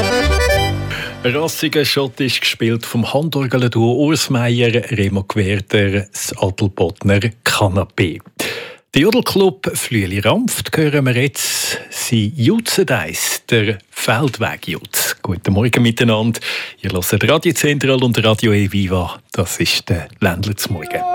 Rassiger schottisch gespielt vom Handorgelduo Urs Meier, Remo Gwerder, das Adelbodner Kanapé. Der Jodelclub Flüeli Rampft hören wir jetzt. Sie jutzen eins, der Feldweg-Jutz. Guten Morgen miteinander. Ihr hört Radio Zentral und Radio E Viva. Das ist der Ländler zum Morgen.